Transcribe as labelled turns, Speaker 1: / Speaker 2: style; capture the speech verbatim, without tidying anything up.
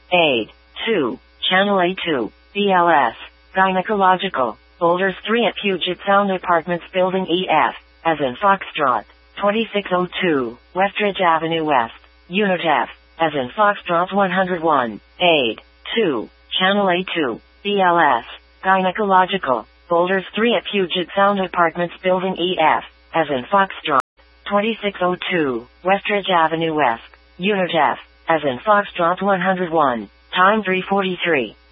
Speaker 1: Aid. two. Channel A two, B L S, Gynecological, Boulders three at Puget Sound Apartments Building E F, as in Foxtrot, twenty-six oh two, Westridge Avenue West, Unit F, as in Foxtrot one oh one, Aid. two. Channel A two, B L S, Gynecological, Boulders three at Puget Sound Apartments Building E F, as in Foxtrot, twenty-six oh two, Westridge Avenue West, Unit F, as in Foxtrot one oh one, time three forty-three.